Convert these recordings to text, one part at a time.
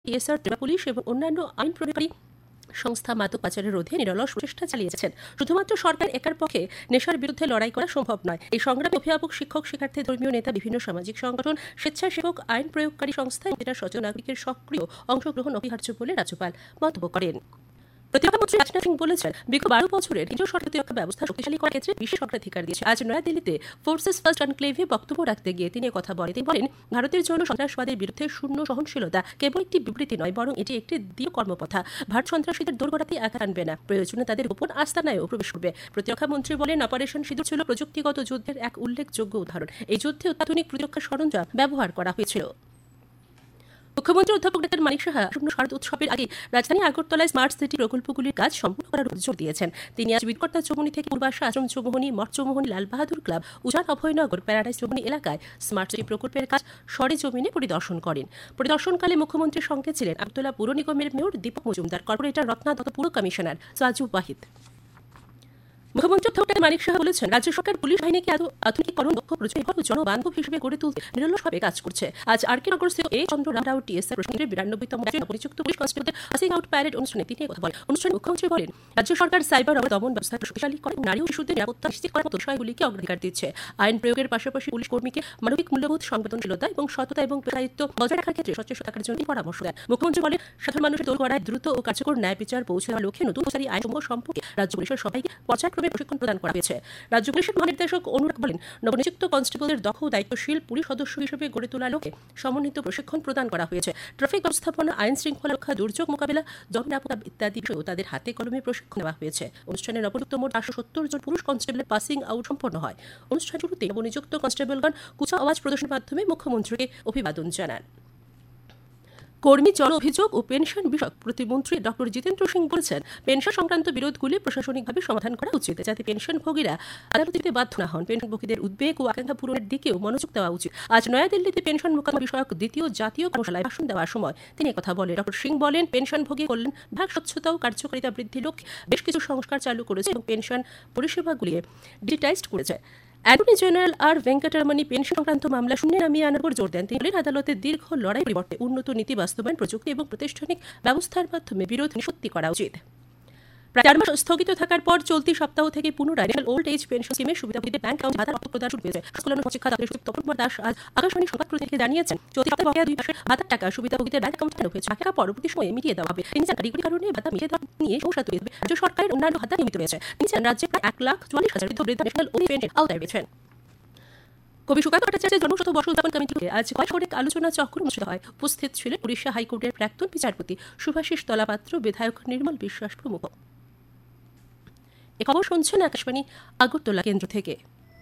TSR, police এবং অন্যান্য আইন প্রয়োগকারী সংস্থা মাদক পাচারের রোধে নিরলস প্রচেষ্টা চালিয়ে যাচ্ছেন। শুধুমাত্র সরকার একার পক্ষে নেশার বিরুদ্ধে লড়াই করা সম্ভব নয়। এই সংগ্রামে অভিভাবক, শিক্ষক, শিক্ষার্থী, ধর্মীয় নেতা, বিভিন্ন সামাজিক সংগঠন, স্বেচ্ছাসেবক, আইন প্রয়োগকারী সংস্থা এবং সচেতন নাগরিকের সক্রিয় অংশগ্রহণ অপরিহার্য বলে রাজ্যপাল মন্তব্য করেন। প্রতিরক্ষামন্ত্রী রাজনাথ সিং বলেছেন, বিগত 12 বছরের কেন্দ্রীয় সরকার প্রতিরক্ষা ব্যবস্থা শক্তিশালী করার ক্ষেত্রে বিশেষ অগ্রাধিকার দিয়েছে। আজ নয়াদিল্লিতে ফোর্সেস ফার্স্ট কনক্লেভে বক্তব্য রাখতে গিয়ে তিনি কথা বলেন। তিনি বলেন, ভারতের জন্য সন্ত্রাসবাদের বিরুদ্ধে শূন্য সহনশীলতা কেবল একটি বিবৃতি নয়, বরং এটি একটি দৃঢ় কর্মপন্থা। ভারত সন্ত্রাসীদের দোরগোড়াতেই আঘাত আনবে না, প্রয়োজনে তাদের গোপন আস্তানায়ও প্রবেশ করবে। প্রতিরক্ষামন্ত্রী বলেন, অপারেশন সিঁদুর ছিল প্রযুক্তিগত যুদ্ধের এক উল্লেখযোগ্য উদাহরণ। এই যুদ্ধে অত্যাধুনিক প্রতিরক্ষা সরঞ্জাম ব্যবহার করা হয়েছিল। মুখ্যমন্ত্রী অধ্যাপক ডক্টর মানিক সাহা শারদ উৎসবের আগে রাজধানী আগরতলায় স্মার্ট সিটি প্রকল্পগুলির কাজ সম্পূর্ণ করার জোর দিয়েছেন। তিনি আজ বিদকর্তা চৌমুহনী থেকে পূর্বাশা, আশ্রম চৌমুহনী, মঠ চৌমুহনী, লালবাহাদুর ক্লাব, উজান অভয়নগর, প্যারাডাইস চৌমুহনী এলাকায় স্মার্ট সিটি প্রকল্পের কাজ সরেজমিনে পরিদর্শন করেন। পরিদর্শনকালে মুখ্যমন্ত্রীর সঙ্গে ছিলেন আগরতলা পুর নিগমের মেয়র দীপক মজুমদার, কর্পোরেটর রত্না দত্ত, পুর কমিশনার সাজু ওয়াহিদ। মুখ্যমন্ত্রী অধ্যাপক মানিক সাহা বলেছেন, রাজ্য সরকার পুলিশ বাহিনীকে আধুনিকীকরণ, দক্ষ প্রযুক্তি ও জনবান্ধব হিসেবে গড়ে তুলতে নিরলসভাবে কাজ করছে। আজ আর কে নগর স্থিত এ চন্দ্র রাও টিএসআর প্রসঙ্গের 92তম পরিযুক্ত পুলিশ কনস্টেবলদের পাসিং আউট প্যারেড অনুষ্ঠানে তিনি কথা বলেন। অনুষ্ঠানে মুখ্যমন্ত্রী বলেন, রাজ্য সরকার সাইবার অপরাধ দমন ব্যবস্থা শক্তিশালী করে নারী ও শিশুদের নিরাপত্তা নিশ্চিত করার মতো বিষয়গুলিকে অগ্রাধিকার দিচ্ছে। আইন প্রয়োগের পাশাপাশি পুলিশ কর্মীকে মানবিক মূল্যবোধ, সংবেদনশীলতা এবং সততা এবং দায়িত্ব বজায় রাখার ক্ষেত্রে সচেষ্ট থাকার জন্য পরামর্শ দেন। মুখ্যমন্ত্রী বলেন, সাধারণ মানুষের দোরগোড়ায় দ্রুত ও কার্যকর ন্যায় বিচার পৌঁছে দেওয়ার লক্ষ্যে নতুন আইনসমূহ সম্পর্কে রাজ্য পুলিশের সবাইকে পর্যায়ক্রমে প্রশিক্ষণ প্রদান করা হয়েছে। রাজ্য পুলিশের মহানির্দেশক অনুরাগ বলেন, নবনিযুক্ত কনস্টেবলদের দক্ষ ও দায়িত্বশীল পুলিশ সদস্য হিসেবে গড়ে তোলার লক্ষ্যে সমন্বিত প্রশিক্ষণ প্রদান করা হয়েছে। ট্রাফিক ব্যবস্থাপনা, আইন শৃঙ্খলা রক্ষা, দুর্যোগ মোকাবিলা, জননিরাপত্তা ইত্যাদি বিষয়েও তাদের হাতে কলমে প্রশিক্ষণ দেওয়া হয়েছে। অনুষ্ঠানে নবনিযুক্ত মোট 870 জন পুরুষ কনস্টেবলের পাসিং আউট সম্পন্ন হয়। অনুষ্ঠান শুরুতে নবনিযুক্ত কনস্টেবলগণ কুচা আওয়াজ প্রদর্শনের মাধ্যমে মুখ্যমন্ত্রীকে অভিবাদন জানান। কর্মী জন অভিযোগ ও পেনশন বিষয়ক প্রতিমন্ত্রী ডক্টর জিতেন্দ্র সিং বলেছেন, পেনশন সংক্রান্ত বিরোধগুলি প্রশাসনিকভাবে সমাধান করা উচিত, যাতে পেনশনভোগীরা আদালতে যেতে বাধ্য না হন। পেনশনভোগীদের উদ্বেগ ও আকাঙ্ক্ষা পূরণের দিকেও মনোযোগ দেওয়া উচিত। আজ নয়াদিল্লিতে পেনশন মোকাবিলা বিষয়ক দ্বিতীয় জাতীয় কর্মশালায় ভাষণ দেওয়ার সময় তিনি কথা বলেন। ডক্টর সিং বলেন, পেনশনভোগী কল্যাণ বিভাগ স্বচ্ছতা ও কার্যকারিতা বৃদ্ধির লক্ষ্যে বেশ কিছু সংস্কার চালু করেছে এবং পেনশন পরিষেবাগুলি ডিজিটাইজড করেছে। অ্যাটর্নি জেনারেল আর ভেঙ্কটরমণি পেনশন সংক্রান্ত মামলা শূন্যে নামিয়ে আনার উপর জোর দেন। তিনি বলেন, আদালতের দীর্ঘ লড়াই পরিবর্তে উন্নত নীতি বাস্তবায়ন, প্রযুক্তি এবং প্রাতিষ্ঠানিক ব্যবস্থার মাধ্যমে বিরোধ নিষ্পত্তি করা উচিত। প্রায় 4 মাস স্থগিত থাকার পর চলতি সপ্তাহ থেকে পুনরায় ন্যাশনাল ওল্ড এজ পেনশন স্কিমের সুবিধাভোগীদের ব্যাংক অ্যাকাউন্ট ভাতা প্রদান শুরু হয়েছে। স্কুল শিক্ষা দপ্তরের সচিব তপন কুমার দাস আজ আকাশবাণী সংবাদপত্র থেকে জানিয়েছেন, চলতি সপ্তাহে বকেয়া 2 মাসের ভাতার টাকা সুবিধাভোগীদের ব্যাংক অ্যাকাউন্টে নেওয়া হয়েছে। টাকা পরবর্তী সময়ে মিটিয়ে দেওয়া হবে। তিনি জানান, কারিগরি কারণে ভাতা মিটিয়ে দেওয়া নিয়ে সমস্যা তৈরি হবে। রাজ্য সরকারের অন্যান্য ভাতা নিয়মিত রয়েছে। তিনি জানান, রাজ্যে প্রায় 1,44,000 বৃদ্ধ ন্যাশনাল ওল্ড এজ পেনশন আওতায় রয়েছেন। কবি সুকান্ত ভট্টাচার্যের জন্মশতবর্ষ উদযাপন কমিটিতে আজ কয়েক আলোচনা চক্র অনুষ্ঠিত হয়। উপস্থিত ছিলেন উড়িষ্যা হাইকোর্টের প্রাক্তন বিচারপতি শুভাশিস তলাপাত্র, বিধায়ক নির্মল বিশ্বাস প্রমুখ। এ খবর শুনছেন আকাশবাণী আগরতলা কেন্দ্র থেকে।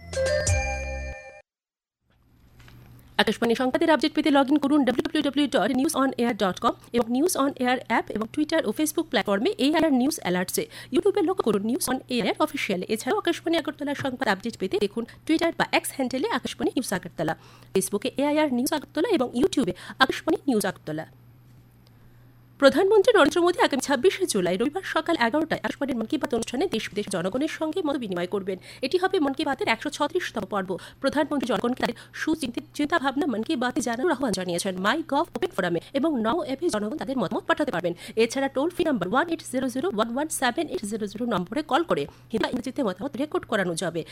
আকাশবাণী সংবাদের আপডেট পেতে লগ ইন করুন www.newsonair.com এবং নিউজ অন এয়ার অ্যাপ এবং টুইটার ও ফেসবুক প্ল্যাটফর্মে এআইআর নিউজ অ্যালার্টসে। ইউটিউবে লক্ষ্য করুন নিউজ অন এয়ার অফিসিয়াল। এছাড়াও আকাশবাণী আগরতলার সংবাদ আপডেট পেতে দেখুন টুইটার বা এক্স হ্যান্ডেলে আকাশবাণী নিউজ আগরতলা, ফেসবুকে এআইআর নিউজ আগরতলা এবং ইউটিউবে আকাশবাণী নিউজ আগরতলা। প্রধানমন্ত্রী নরেন্দ্র মোদী আগামী 26শে জুলাই রবিবার সকাল 11টায় আকাশবাণীর মন কি বাত অনুষ্ঠানে দেশ বিদেশের জনগণের সঙ্গে মত বিনিময় করবেন। এটি হবে মন কি বাতের 136তম পর্ব। প্রধানমন্ত্রী জনগণকে তাদের চিন্তাভাবনা মন কি বাতে জানানোর আহ্বান জানিয়েছেন। মাই গভ ওপেন ফোরামে এবং নাও অ্যাপে জনগণ তাদের মতামত পাঠাতে পারবেন। এছাড়া টোল ফ্রি নাম্বার 1800 117 800 নম্বরে কল করে হিন্দি ইংরেজিতে মতামত রেকর্ড করানো যাবে।